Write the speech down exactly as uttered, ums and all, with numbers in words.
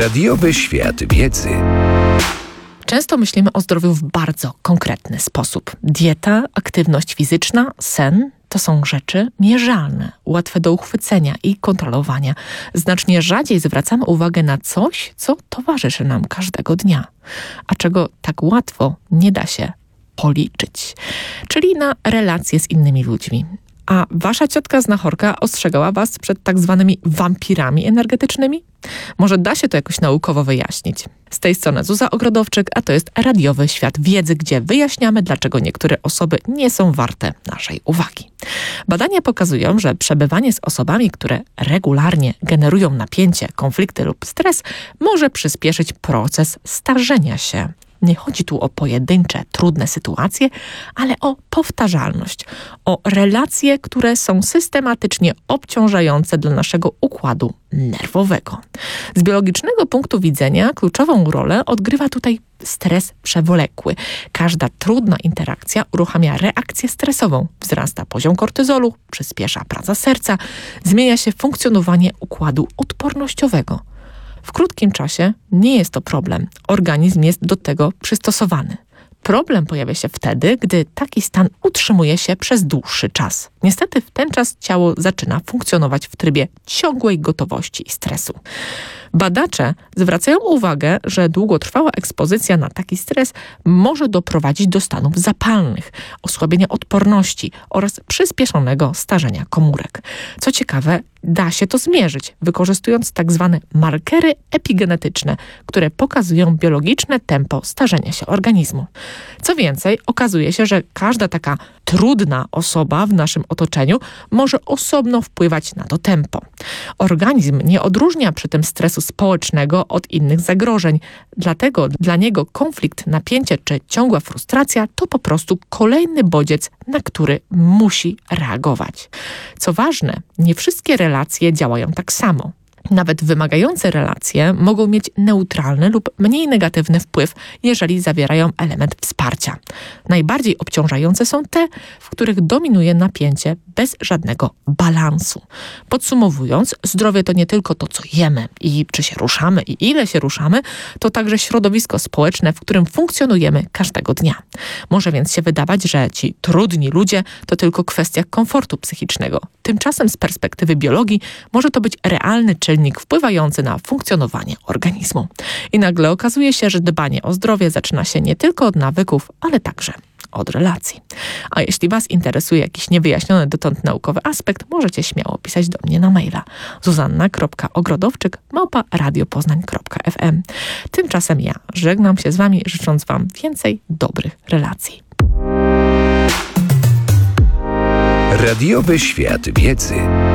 Radiowy świat wiedzy. Często myślimy o zdrowiu w bardzo konkretny sposób. Dieta, aktywność fizyczna, sen to są rzeczy mierzalne, łatwe do uchwycenia i kontrolowania. Znacznie rzadziej zwracamy uwagę na coś, co towarzyszy nam każdego dnia, a czego tak łatwo nie da się policzyć, czyli na relacje z innymi ludźmi. A wasza ciotka znachorka ostrzegała was przed tak zwanymi wampirami energetycznymi? Może da się to jakoś naukowo wyjaśnić? Z tej strony Zuza Ogrodowczyk, a to jest Radiowy Świat Wiedzy, gdzie wyjaśniamy, dlaczego niektóre osoby nie są warte naszej uwagi. Badania pokazują, że przebywanie z osobami, które regularnie generują napięcie, konflikty lub stres, może przyspieszyć proces starzenia się. Nie chodzi tu o pojedyncze, trudne sytuacje, ale o powtarzalność, o relacje, które są systematycznie obciążające dla naszego układu nerwowego. Z biologicznego punktu widzenia kluczową rolę odgrywa tutaj stres przewlekły. Każda trudna interakcja uruchamia reakcję stresową. Wzrasta poziom kortyzolu, przyspiesza praca serca, zmienia się funkcjonowanie układu odpornościowego. W krótkim czasie nie jest to problem. Organizm jest do tego przystosowany. Problem pojawia się wtedy, gdy taki stan utrzymuje się przez dłuższy czas. Niestety w ten czas ciało zaczyna funkcjonować w trybie ciągłej gotowości i stresu. Badacze zwracają uwagę, że długotrwała ekspozycja na taki stres może doprowadzić do stanów zapalnych, osłabienia odporności oraz przyspieszonego starzenia komórek. Co ciekawe, da się to zmierzyć, wykorzystując tak zwane markery epigenetyczne, które pokazują biologiczne tempo starzenia się organizmu. Co więcej, okazuje się, że każda taka trudna osoba w naszym otoczeniu może osobno wpływać na to tempo. Organizm nie odróżnia przy tym stresu społecznego od innych zagrożeń, dlatego dla niego konflikt, napięcie czy ciągła frustracja to po prostu kolejny bodziec, na który musi reagować. Co ważne, nie wszystkie relacje działają tak samo. Nawet wymagające relacje mogą mieć neutralny lub mniej negatywny wpływ, jeżeli zawierają element wsparcia. Najbardziej obciążające są te, w których dominuje napięcie bez żadnego balansu. Podsumowując, zdrowie to nie tylko to, co jemy i czy się ruszamy i ile się ruszamy, to także środowisko społeczne, w którym funkcjonujemy każdego dnia. Może więc się wydawać, że ci trudni ludzie to tylko kwestia komfortu psychicznego. Tymczasem z perspektywy biologii może to być realny czynnik wpływający na funkcjonowanie organizmu. I nagle okazuje się, że dbanie o zdrowie zaczyna się nie tylko od nawyków, ale także od relacji. A jeśli was interesuje jakiś niewyjaśniony dotąd naukowy aspekt, możecie śmiało pisać do mnie na maila zuzanna kropka ogrodowczyk małpa radiopoznań kropka f m. Tymczasem ja żegnam się z wami, życząc wam więcej dobrych relacji. Radiowy Świat Wiedzy.